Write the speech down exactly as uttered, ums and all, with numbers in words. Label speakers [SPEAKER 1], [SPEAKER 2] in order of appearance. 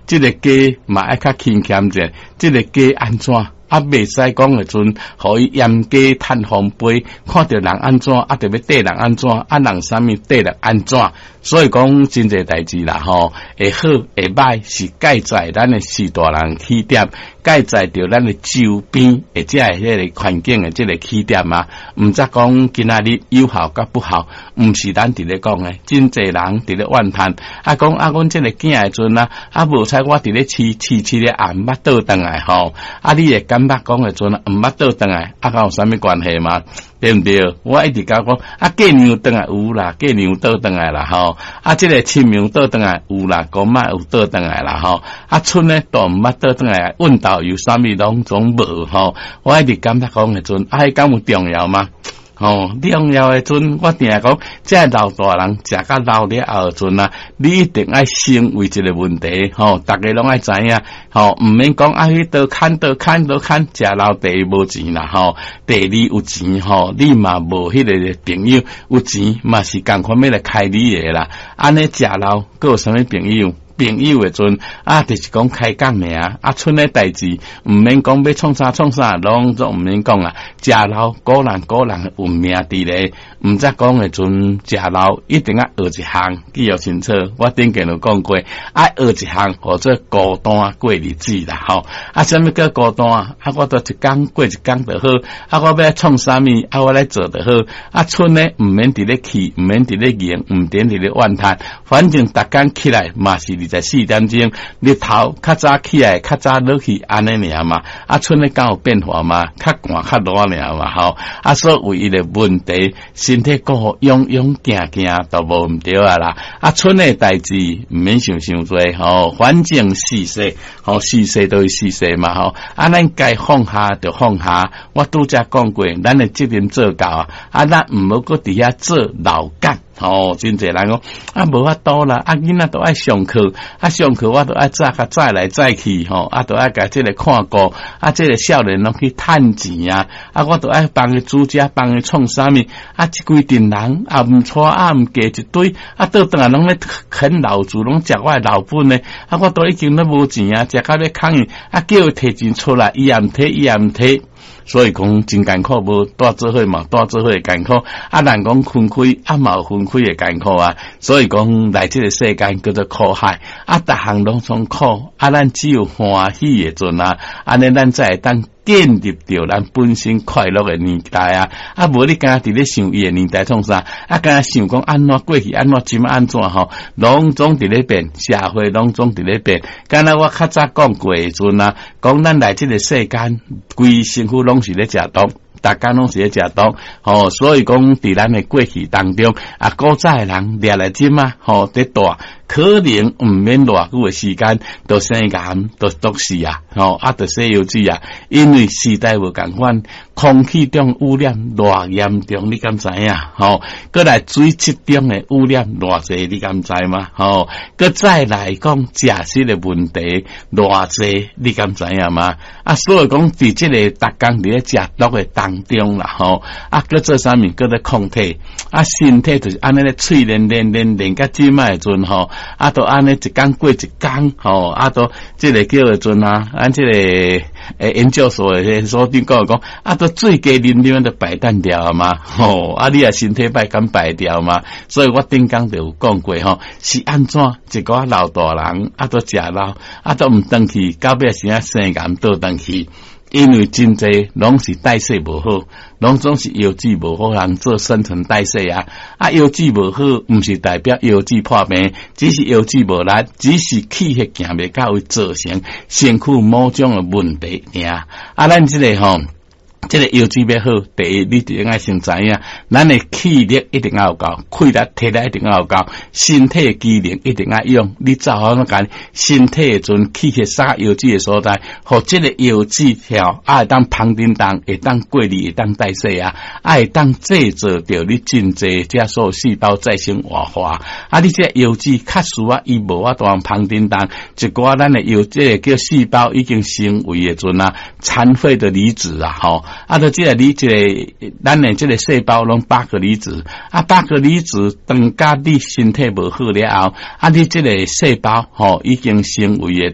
[SPEAKER 1] 这个鸡嘛爱较轻俭者，这个鸡安怎？啊，袂使讲诶阵，互伊盐鸡趁风杯，看到人安怎，啊，特别对人安怎，啊，人啥物对人安怎，所以讲真侪代志啦，吼，会好会歹是盖在咱诶四大人起点，盖在着咱诶周边，或者係迄個環境诶即個起點啊，毋则講今仔日有效甲不好，毋是咱佇咧講诶，真濟人佇咧怨嘆，啊講啊，阮即個囝誒陣啊，啊無采我佇咧飼飼飼咧啊，毋捌倒轉來吼，啊你會感覺講誒陣啊，毋捌倒轉來，啊，有啥物關係嘛？對毋對？我一直甲講，啊，過年倒來有啦，過年倒轉來啦，吼，啊，即、這個清明倒轉來有啦，公媽有倒轉來啦，吼，啊，春咧都毋捌倒轉來，運到有啥物攏總無吼，我一直感覺講誒陣，啊，迄敢有重要嗎？吼，重要誒陣，我定係講，即係老大人食甲老了後陣啊，你一定愛先為一個問題，吼，大家攏愛知影，吼，毋免講啊，去倒砍倒砍倒砍，食老第一無錢啦，吼，第二有錢，吼，你嘛無迄個朋友，有錢嘛是共款要來開你誒啦，安尼食老，閣有啥物朋友？朋友誒陣啊，就是講開講爾啊，剩誒代志毋免講要創啥創啥，攏總毋免講啦。食老個人個人有命佇咧，毋則講誒陣食老一定要學一項，記憶清楚。我頂個就講過，愛學一項或者孤單過日子啦，吼。啊，啥物叫孤單啊？啊，我都一工過一工就好。啊，我要創啥物？啊，我來做就好。啊，剩誒毋免佇咧氣，毋免佇咧贏，毋免佇咧怨嘆，反正逐工起來嘛是。在四點鐘，日頭較早起來，較早落去安尼爾嘛，啊，春咧敢有變化嘛，較寒較熱爾嘛，吼，啊，所以唯一嘅問題，身體個好勇勇行行都無毋對啊啦，啊，春嘅代志毋免想想多，吼，反正世事，吼，世事都是世事嘛，吼，啊，咱該放下就放下，我拄則講過，咱嘅責任做夠啊，啊，咱毋好擱佇遐做老幹。哦，真濟人講啊，無法度啦，啊囡仔都愛上課，啊上課我都愛早甲早來早去，吼，啊都愛甲即個看過，啊即個少年攏去趁錢啊，啊我都愛幫伊煮食，幫伊創啥物，啊即幾陣人啊毋錯啊毋加一堆，啊倒轉來攏咧啃老主，攏食我誒老本咧，啊我都已經都無錢啊，食到咧抗議，啊叫伊摕錢出來，伊也毋摕，伊也毋摕。所以講真艱苦，無帶做伙嘛，帶做伙會艱苦。啊，人講分開，啊嘛有分開會艱苦啊。所以講來這個世間叫做苦海，啊，逐項攏從苦，啊，咱只有歡喜嘅陣啊，安尼咱才會當建立着咱本身快樂嘅年代啊。啊，無你敢佇咧想伊嘅年代創啥？啊，敢想講安怎過去，安怎今安怎吼？攏總佇咧變，社會攏總佇咧變。敢若我較早講過嘅陣啊，講咱來這個世間，規身軀攏是咧食毒，大家攏是咧食毒，吼、哦，所以講佇咱嘅過去當中，啊，古早嘅人掠來針啊，吼，得大，可能毋免偌久嘅時間，都生癌，都毒死啊，吼、哦，啊，都洗油脂啊，因為時代無共款，空氣中污染偌嚴重，你敢知影？吼、哦，過來水質中嘅污染偌濟，你敢知嗎？吼、哦，過再來講食食嘅問題偌濟，你敢知影嗎？啊，所以講佇即個逐工佇咧食毒嘅當中啦，吼，啊，擱做啥物？擱咧抗體，啊，身體就是安尼咧，喙練練練練甲即賣陣吼，啊，都安尼一工過一工，吼，啊，都即個叫做陣啊，咱即個誒研究所誒所頂講講，啊，都水加啉啉就排單掉啊嘛，吼，啊，你啊身體歹敢排掉嘛，所以我頂工就有講過吼，是安怎一個老大人啊，都食老，啊，都毋轉去，到尾時啊生癌倒轉去。因為真濟攏是代謝無好，攏總是藥劑無好，人做新陳代謝啊！啊，藥劑無好，毋是代表藥劑破病，只是藥劑無力，只是氣血行袂到位，造成身軀某種嘅問題爾。啊，咱即個吼。這個藥劑要好，第一你一定要先知影，咱的氣力一定要有夠，氣力體力一定要有夠，身體的機能一定要用。你做好那間身體的陣氣血殺藥劑的所在，和這個藥劑條啊會當旁叮當，會當過濾，會當代謝啊，啊會當製造掉你真濟這所有細胞再生活化。啊，你這個藥劑確實啊，伊無法度旁叮當，一個咱的藥這個叫細胞已經成為的陣啊，殘廢的離子啊，吼。啊，到即個你即、這個，咱誒即個細胞攏八個離子，啊，八個離子當甲你身體無好了後，啊，你即個細胞吼、哦、已經成為誒